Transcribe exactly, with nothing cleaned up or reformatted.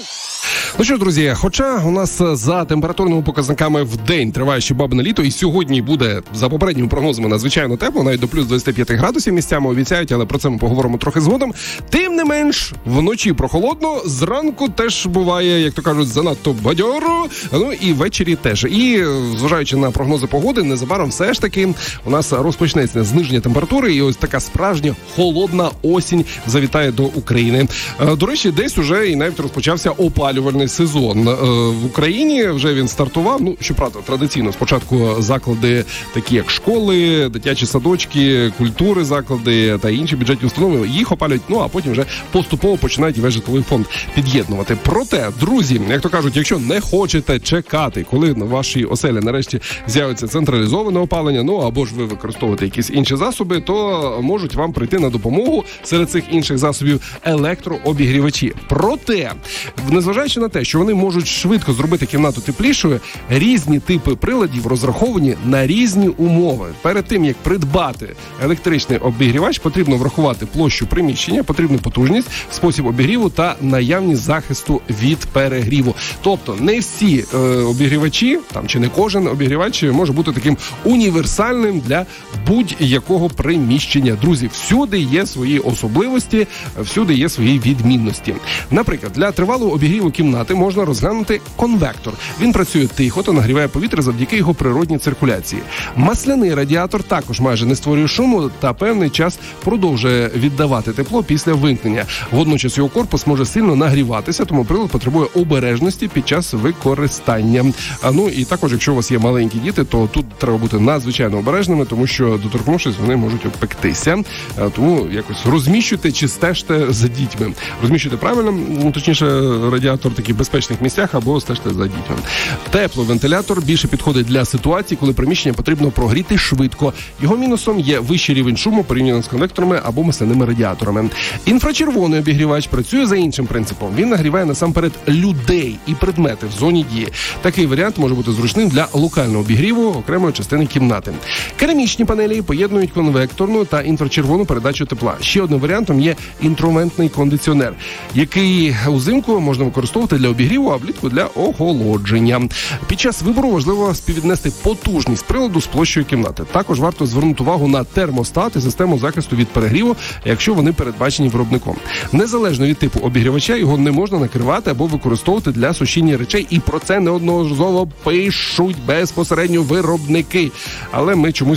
Ну що ж, друзі, хоча у нас за температурними показниками в день триває ще бабине літо, і сьогодні буде, за попередніми прогнозами, надзвичайно тепло, навіть до плюс двадцять п'ять градусів місцями обіцяють, але про це ми поговоримо трохи згодом. Тим не менш, вночі прохолодно, зранку теж буває, як то кажуть, занадто бадьоро, ну і ввечері теж. І, зважаючи на прогнози погоди, незабаром все ж таки у нас розпочнеться зниження температури, і ось така справжня холодна осінь завітає до України. До речі, десь уже і навіть розпочався опалювальний сезон. В Україні вже він стартував, ну, щоправда, традиційно спочатку заклади такі, як школи, дитячі садочки, культури заклади та інші бюджетні установи, їх опалюють, ну, а потім вже поступово починають весь житловий фонд під'єднувати. Проте, друзі, як то кажуть, якщо не хочете чекати, коли на вашій оселі нарешті з'явиться централізоване опалення, ну, або ж ви використовуєте якісь інші засоби, то можуть вам прийти на допомогу серед цих інших засобів електрообігрівачі. Проте, незважаючи на те, що вони можуть швидко зробити кімнату теплішою, різні типи приладів розраховані на різні умови. Перед тим, як придбати електричний обігрівач, потрібно врахувати площу приміщення, потрібну потужність, спосіб обігріву та наявність захисту від перегріву. Тобто, не всі е, обігрівачі, там чи не кожен обігрівач може бути таким універсальним для будь-якого приміщення. Друзі, всюди є свої особливості, всюди є свої відмінності. Наприклад, для тривалого обігріву кімнати можна розглянути конвектор. Він працює тихо та нагріває повітря завдяки його природній циркуляції. Масляний радіатор також майже не створює шуму та певний час продовжує віддавати тепло після вимкнення. Водночас його корпус може сильно нагріватися, тому прилад потребує обережності під час використання. А ну і також, якщо у вас є маленькі діти, то тут треба бути надзвичайно обережними, тому що, доторкнувшись, вони можуть обпектися. Тому якось розміщуйте чи стежте за дітьми. Розміщуйте правильно, ну, точніше, радіатор в таких безпечних місцях або стежте за дітьми. Тепловентилятор більше підходить для ситуацій, коли приміщення потрібно прогріти швидко. Його мінусом є вищий рівень шуму порівняно з конвекторами або масляними радіаторами. Інфрачервоний обігрівач працює за іншим принципом. Він нагріває насамперед людей і предмети в зоні дії. Такий варіант може бути зручним для локального обігріву окремої частини кімнати. Керамічні панелі поєднують конвекторну та інфрачервону передачу тепла. Ще одним варіантом є інструментний кондиціонер, який узимку можна використовувати для обігріву, а влітку для охолодження. Під час вибору важливо співвіднести потужність приладу з площею кімнати. Також варто звернути увагу на термостат і систему захисту від перегріву, якщо вони передбачені виробником. Незалежно від типу обігрівача, його не можна накривати або використовувати для сушіння речей, і про це неодноразово пишуть безпосередньо виробники. Але ми чомусь